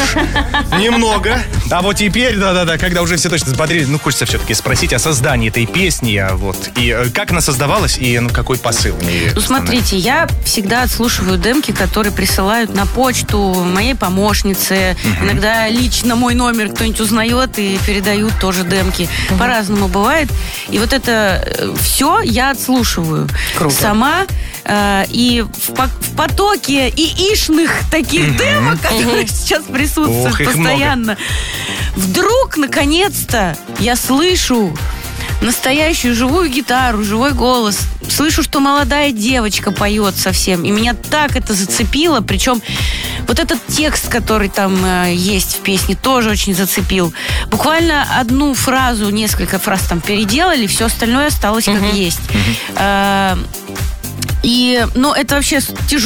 немного. А вот теперь, да-да-да, когда уже все точно взбодрились, хочется все-таки спросить о создании этой песни, и как она создавалась, и какой посыл в ней. Смотрите, я всегда отслушиваю демки, которые присылают на почту моей помощнице. Иногда лично мой номер кто-нибудь узнает и передают тоже демки. По-разному бывает. И вот это все я отслушиваю. Круто. Сама. И в потоке ишных таких демок, которые сейчас присутствуют постоянно. Вдруг, наконец-то, я слышу настоящую живую гитару, живой голос. Слышу, что молодая девочка поет совсем. И меня так это зацепило. Причем вот этот текст, который там есть в песне, тоже очень зацепил. Буквально одну фразу, несколько фраз там переделали, все остальное осталось как есть. И, это вообще тяжело.